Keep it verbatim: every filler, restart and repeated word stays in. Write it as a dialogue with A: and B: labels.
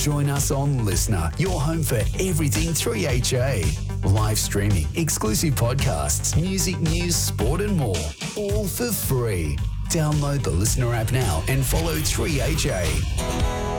A: Join us on Listener, your home for everything three H A. Live streaming, exclusive podcasts, music, news, sport and more. All for free. Download the Listener app now and follow three H A.